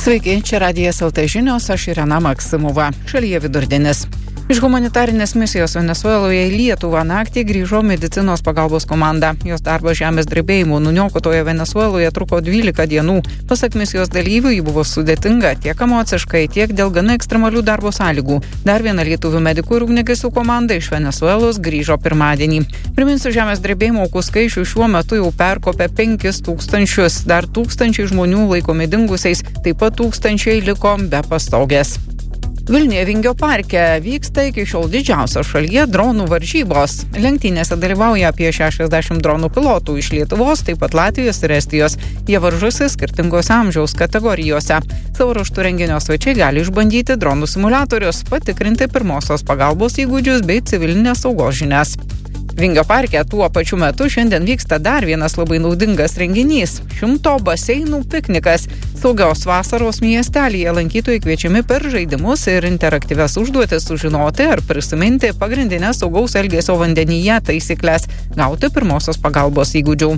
Sveiki, čia Radijas LT žinios, aš Irena Maksimova. Šalyje vidurdienis. Iš humanitarinės misijos Venesueloje į Lietuvą naktį grįžo medicinos pagalbos komanda. Jos darbas žemės drebėjimų nuniokotoje Venesueloje truko 12 dienų. Pasak misijos dalyvių, ji buvo sudėtinga tiek emociškai, tiek dėl gana ekstremalių darbo sąlygų. Dar viena lietuvių medikų ir ugniagesių komanda iš Venesuelos grįžo pirmadienį. Priminsiu, žemės drebėjimo aukų skaičių šiuo metu jau perkopė 5000. Dar tūkstančiai žmonių laikomi dingusiais, taip pat tūkstančiai liko be pastogės. Vilniuje Vingio parke vyksta iki šiol didžiausios šalyje dronų varžybos. Lenktynėse dalyvauja apie 60 dronų pilotų iš Lietuvos, taip pat Latvijos ir Estijos. Jie varžosi skirtingose amžiaus kategorijose. Savo ruožtu renginio svečiai gali išbandyti dronų simuliatorius, patikrinti pirmosios pagalbos įgūdžius bei civilinės saugos žinias. Vingio parke tuo pačiu metu šiandien vyksta dar vienas labai naudingas renginys – 100 baseinų piknikas. Saugios vasaros miestelyje lankytojai kviečiami per žaidimus ir interaktyvias užduotis sužinoti ar prisiminti pagrindinės saugaus elgesio vandenyje taisyklės, gauti pirmosios pagalbos įgūdžių.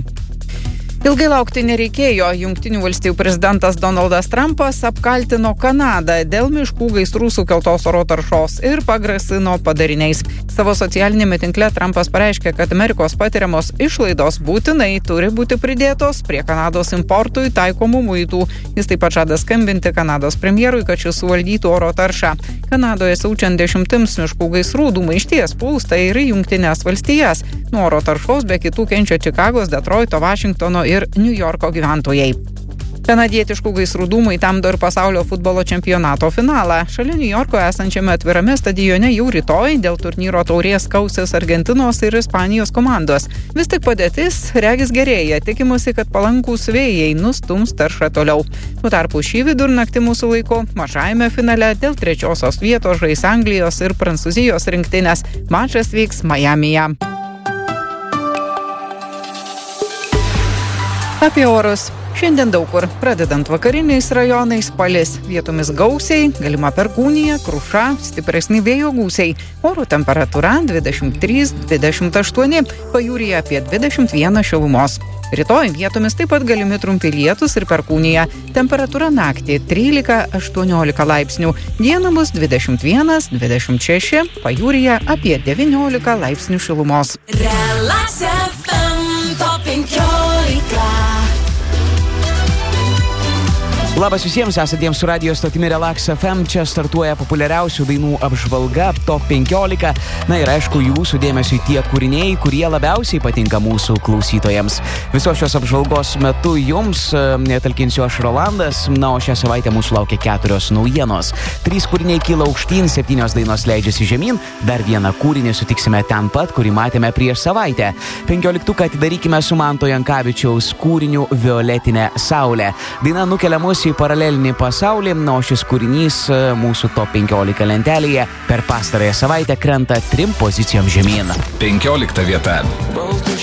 Ilgai laukti nereikėjo. Jungtinių valstijų prezidentas Donaldas Trumpas apkaltino Kanadą dėl miškų gaisrų sukeltos oro taršos ir pagrasino padariniais. Savo socialinėme tinkle Trumpas pareiškė, kad Amerikos patiriamos išlaidos būtinai turi būti pridėtos prie Kanados importui taikomų muitų. Jis taip pat žada skambinti Kanados premjerui, kad šis suvaldytų oro taršą. Kanadoje siaučiant 10 miškų gaisrų dūmai išties plūsta ir į Jungtines valstijas. Nuo oro taršos be kitų kenčia Čikagos, Detroito, Vašingtono ir Niujorko gyventojai. Kanadietiškų gaisrų dūmai temdo ir pasaulio futbolo čempionato finalą. Šalia Niujorko esančiame atvirame stadione jau rytoj dėl turnyro taurės kausis Argentinos ir Ispanijos komandos. Vis tik padėtis regis gerėja, tikimasi, kad palankūs vėjai nustums taršą toliau. Tuo tarpu šį vidurnaktį mūsų laiku mažajame finale dėl 3. vietos žais Anglijos ir Prancūzijos rinktinės. Mačas vyks Majamyje. Apie orus. Šiandien daug kur, pradedant vakariniais rajonais, palis. Vietomis gausiai, galima perkūnija, kruša, stipresni vėjo gūsiai. Oro temperatūra 23-28, pajūryje apie 21 šilumos. Rytoj vietomis taip pat galimi trumpi lietūs ir perkūnija. Temperatūra naktį 13-18 laipsnių. Dieną bus 21-26, pajūryje apie 19 laipsnių šilumos. Relax FM Top 15. Labas visiems, esatiems su radio stotimi Relax FM, čia startuoja populiariausių dainų apžvalga Top 15. Na ir aišku, jūsų dėmesiui tie kūriniai, kurie labiausiai patinka mūsų klausytojams. Visos šios apžvalgos metu jums talkinsiu aš Rolandas, na o šią savaitę mūsų laukia 4 naujienos. 3 kūriniai kyla aukštyn, 7 dainos leidžiasi žemyn, dar vieną kūrinį sutiksime ten pat, kurį matėme prieš savaitę. 15 atidarykime su Manto Jankavičiaus kūriniu Violetinė saulė. Daina nukelia mus į paralelinį pasaulį, o šis kūrinys mūsų Top 15 lentelėje per pastarąją savaitę krenta 3 pozicijom žemyn. 15 vieta.